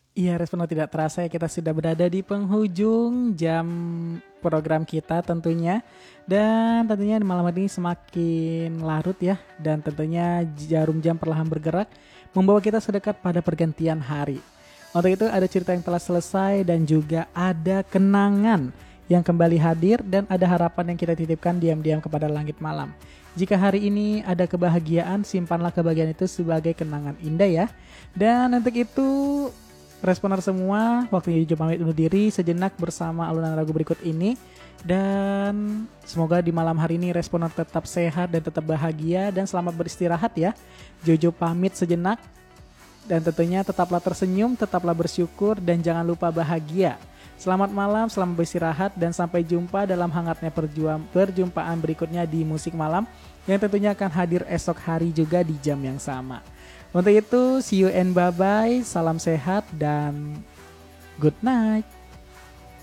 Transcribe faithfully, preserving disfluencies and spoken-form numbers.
Iya, respon tidak terasa ya kita sudah berada di penghujung jam program kita tentunya. Dan tentunya di malam hari ini semakin larut ya. Dan tentunya jarum jam perlahan bergerak membawa kita sedekat pada pergantian hari. Untuk itu ada cerita yang telah selesai dan juga ada kenangan yang kembali hadir dan ada harapan yang kita titipkan diam-diam kepada langit malam. Jika hari ini ada kebahagiaan, simpanlah kebahagiaan itu sebagai kenangan indah ya. Dan untuk itu Responer semua, waktunya Jujur pamit undur diri sejenak bersama alunan lagu berikut ini. Dan semoga di malam hari ini Responer tetap sehat dan tetap bahagia dan selamat beristirahat ya. Jojo pamit sejenak dan tentunya tetaplah tersenyum, tetaplah bersyukur dan jangan lupa bahagia. Selamat malam, selamat beristirahat dan sampai jumpa dalam hangatnya perjuang, perjumpaan berikutnya di Musik Malam yang tentunya akan hadir esok hari juga di jam yang sama. Untuk itu, see you and bye-bye, salam sehat dan good night.